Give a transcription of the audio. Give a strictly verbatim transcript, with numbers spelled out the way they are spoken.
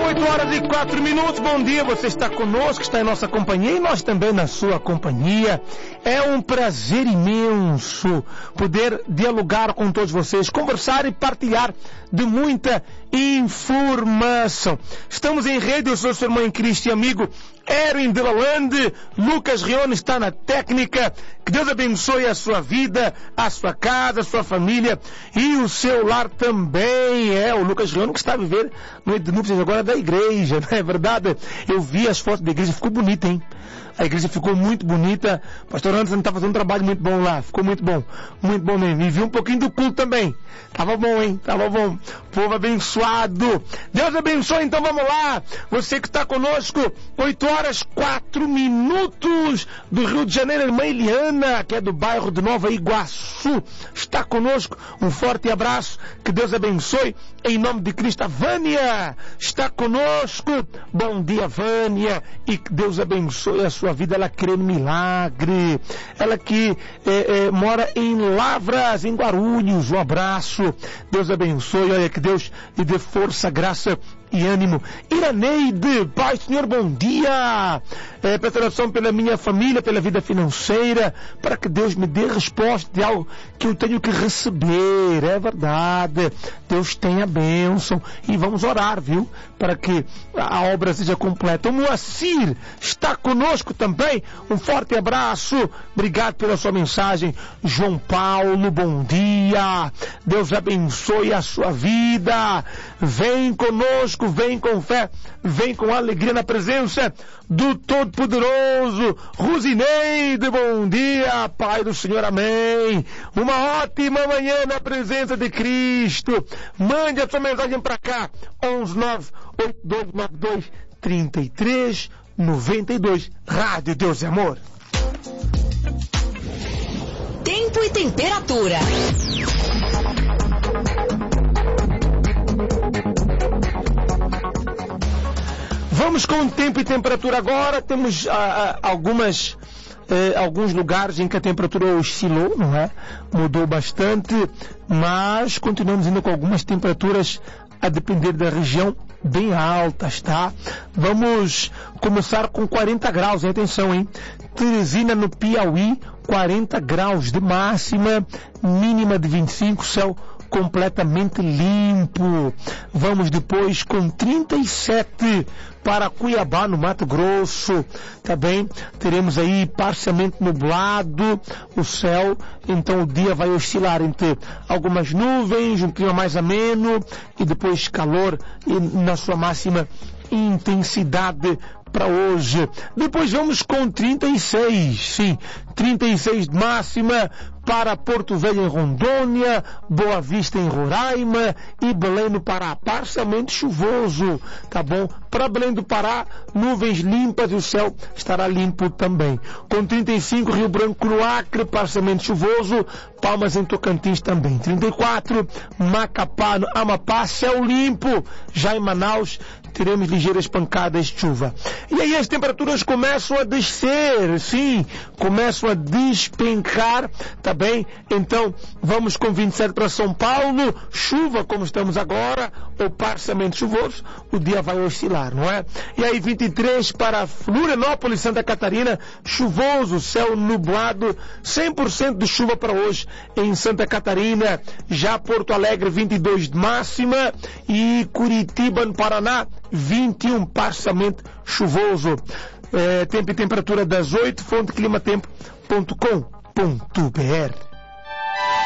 oito horas e quatro minutos, bom dia, você está conosco, está em nossa companhia e nós também na sua companhia. É um prazer imenso poder dialogar com todos vocês, conversar e partilhar de muita informação. Estamos em rede, eu sou seu irmão em Cristo e amigo Erwin de Lalande, Lucas Rione está na técnica. Que Deus abençoe a sua vida, a sua casa, a sua família e o seu lar também. É o Lucas Rione que está a viver no de núpcias agora da igreja, não é verdade? Eu vi as fotos da igreja, ficou bonita, hein? A igreja ficou muito bonita. Pastor Anderson está fazendo um trabalho muito bom lá. Ficou muito bom. Muito bom mesmo. E vi um pouquinho do culto também. Tava bom, hein? Tava bom. Povo abençoado. Deus abençoe. Então vamos lá. Você que está conosco. oito horas, quatro minutos. Do Rio de Janeiro, irmã Eliana, que é do bairro de Nova Iguaçu. Está conosco. Um forte abraço. Que Deus abençoe. Em nome de Cristo. A Vânia está conosco. Bom dia, Vânia. E que Deus abençoe a sua vida. Ela crê no milagre. Ela que é, é, mora em Lavras, em Guarulhos. Um abraço. Deus abençoe. Olha, que Deus lhe dê força, graça e ânimo. Iraneide, Pai, Senhor, bom dia. É, peço oração pela minha família, pela vida financeira, para que Deus me dê resposta de algo que eu tenho que receber. É verdade. Deus tem a bênção. E vamos orar, viu? Para que a obra seja completa. O Moacir está conosco também. Um forte abraço. Obrigado pela sua mensagem. João Paulo, bom dia. Deus abençoe a sua vida. Vem conosco. Vem com fé, vem com alegria na presença do Todo-Poderoso. Rusineide, bom dia, Pai do Senhor, amém. Uma ótima manhã na presença de Cristo. Mande a sua mensagem para cá, onze nove oito dois nove dois três três nove dois. Rádio Deus e Amor. Tempo e temperatura. Vamos com o tempo e temperatura agora. Temos ah, algumas, eh, alguns lugares em que a temperatura oscilou, não é? Mudou bastante, mas continuamos ainda com algumas temperaturas a depender da região bem altas, tá? Vamos começar com quarenta graus, atenção, hein? Teresina, no Piauí, quarenta graus de máxima, mínima de vinte e cinco, céu completamente limpo. Vamos depois com trinta e sete para Cuiabá, no Mato Grosso. Também teremos aí parcialmente nublado o céu, então o dia vai oscilar entre algumas nuvens, um clima mais ameno e depois calor e na sua máxima intensidade para hoje. Depois vamos com trinta e seis, sim, trinta e seis de máxima para Porto Velho em Rondônia, Boa Vista em Roraima e Belém do Pará, parcialmente chuvoso, tá bom? Para Belém do Pará, nuvens limpas e o céu estará limpo também. Com trinta e cinco, Rio Branco no Acre, parcialmente chuvoso, Palmas em Tocantins também. trinta e quatro, Macapá no Amapá, céu limpo. Já em Manaus, teremos ligeiras pancadas de chuva. E aí as temperaturas começam a descer, sim, começam a despencar, tá bem? Então, vamos com vinte e sete para São Paulo, chuva como estamos agora, ou parcialmente chuvoso, o dia vai oscilar, não é? E aí vinte e três para Florianópolis, Santa Catarina, chuvoso, céu nublado, cem por cento de chuva para hoje em Santa Catarina. Já Porto Alegre, vinte e dois de máxima, e Curitiba, no Paraná, vinte e um, parcialmente chuvoso. É, tempo e temperatura das oito, fonte climatempo ponto com ponto br.